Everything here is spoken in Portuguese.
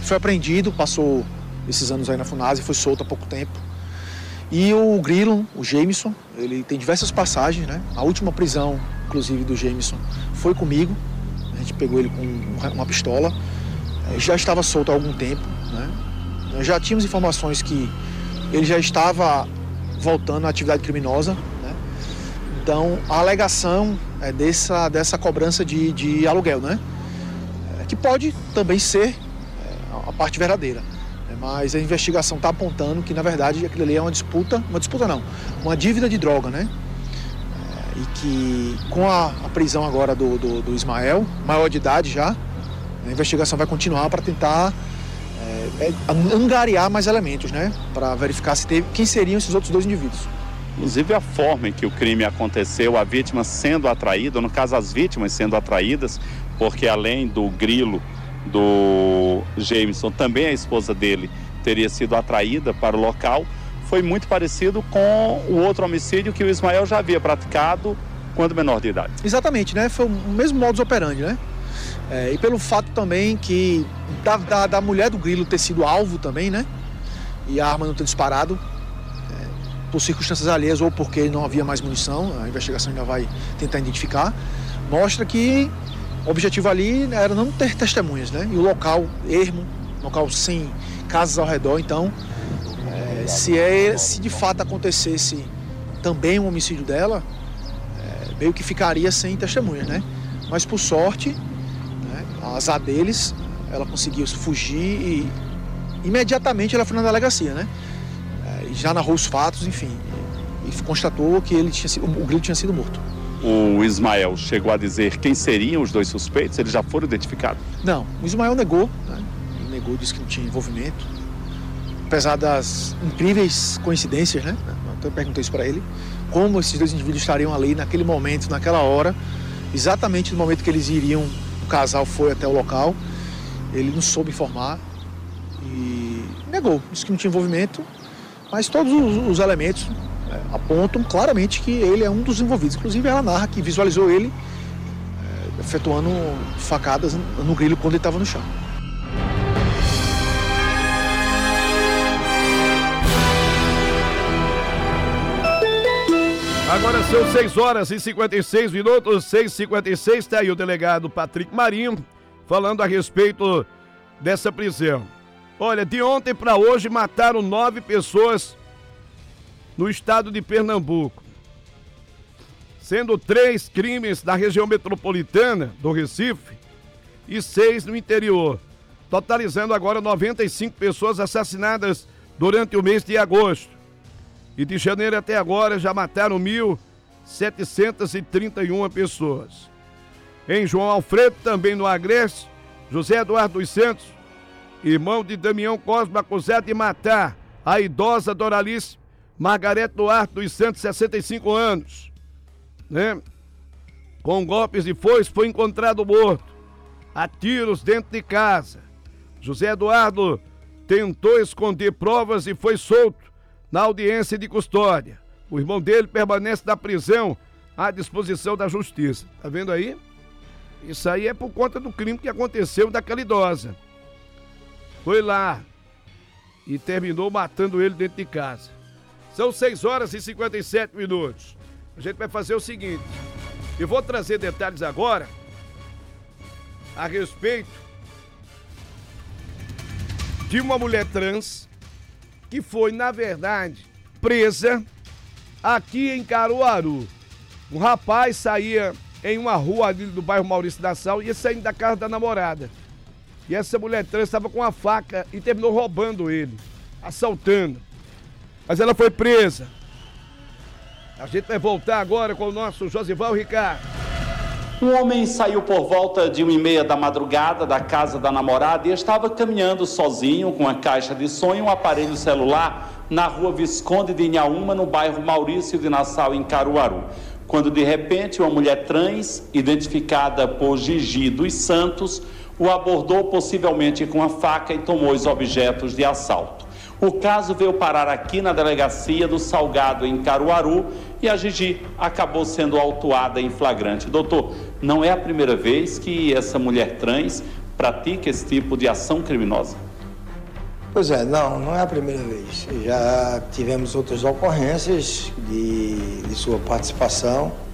foi apreendido, passou esses anos aí na Funasa e foi solto há pouco tempo. E o Grilo, o Jameson, ele tem diversas passagens, né? A última prisão, inclusive, do Jameson foi comigo. A gente pegou ele com uma pistola. Já estava solto há algum tempo, né? Nós já tínhamos informações que ele já estava voltando à atividade criminosa, né? Então, a alegação é dessa cobrança de aluguel, né? Que pode também ser a parte verdadeira. Mas a investigação está apontando que, na verdade, aquilo ali é uma dívida de droga, né? E que com a prisão agora do Ismael, maior de idade já, a investigação vai continuar para tentar angariar mais elementos, né? Para verificar quem seriam esses outros dois indivíduos. Inclusive a forma em que o crime aconteceu, a vítima sendo atraída, no caso as vítimas sendo atraídas, porque além do Grilo, do Jameson, também a esposa dele teria sido atraída para o local, foi muito parecido com o outro homicídio que o Ismael já havia praticado quando menor de idade. Exatamente, né? Foi o mesmo modus operandi, né? E pelo fato também que da mulher do Grilo ter sido alvo também, né? E a arma não ter disparado, por circunstâncias alheias ou porque não havia mais munição, a investigação ainda vai tentar identificar, mostra que o objetivo ali era não ter testemunhas, né? E o local ermo, local sem casas ao redor, então se de fato acontecesse também um homicídio dela, meio que ficaria sem testemunhas, né? Mas por sorte, né, azar deles, ela conseguiu fugir e imediatamente ela foi na delegacia, né? E já narrou os fatos, enfim, e constatou que o Grilo tinha sido morto. O Ismael chegou a dizer quem seriam os dois suspeitos? Eles já foram identificados? Não, o Ismael negou, né? Ele negou, disse que não tinha envolvimento. Apesar das incríveis coincidências, né? Eu perguntei isso para ele, como esses dois indivíduos estariam ali naquele momento, naquela hora, exatamente no momento que eles iriam, o casal foi até o local, ele não soube informar e negou, disse que não tinha envolvimento, mas todos os elementos apontam claramente que ele é um dos envolvidos. Inclusive ela narra que visualizou ele efetuando facadas no Grilo quando ele estava no chão. Agora são 6 horas e 56 minutos, 6h56, está aí o delegado Patrick Marinho falando a respeito dessa prisão. Olha, de ontem para hoje mataram 9 pessoas no estado de Pernambuco, sendo 3 crimes na região metropolitana do Recife e 6 no interior, totalizando agora 95 pessoas assassinadas durante o mês de agosto. E de janeiro até agora já mataram 1.731 pessoas. Em João Alfredo, também no Agreste, José Eduardo dos Santos, irmão de Damião Cosmo, acusado de matar a idosa Doralice Margarete Duarte dos Santos, 65 anos, né? Com golpes de foice, foi encontrado morto, a tiros dentro de casa. José Eduardo tentou esconder provas e foi solto na audiência de custódia. O irmão dele permanece na prisão à disposição da justiça. Tá vendo aí? Isso aí é por conta do crime que aconteceu daquela idosa. Foi lá e terminou matando ele dentro de casa. São 6 horas e 57 minutos. A gente vai fazer o seguinte. Eu vou trazer detalhes agora a respeito de uma mulher trans que foi, na verdade, presa aqui em Caruaru. Um rapaz saía em uma rua ali do bairro Maurício Nassau e ia saindo da casa da namorada. E essa mulher trans estava com uma faca e terminou roubando ele, assaltando. Mas ela foi presa. A gente vai voltar agora com o nosso Josival Ricardo. Um homem saiu por volta de 1h30 da madrugada da casa da namorada e estava caminhando sozinho com a caixa de som e um aparelho celular na rua Visconde de Inhaúma, no bairro Maurício de Nassau, em Caruaru. Quando de repente uma mulher trans, identificada por Gigi dos Santos, o abordou possivelmente com a faca e tomou os objetos de assalto. O caso veio parar aqui na delegacia do Salgado, em Caruaru, e a Gigi acabou sendo autuada em flagrante. Doutor, não é a primeira vez que essa mulher trans pratica esse tipo de ação criminosa? Pois é, não é a primeira vez. Já tivemos outras ocorrências de sua participação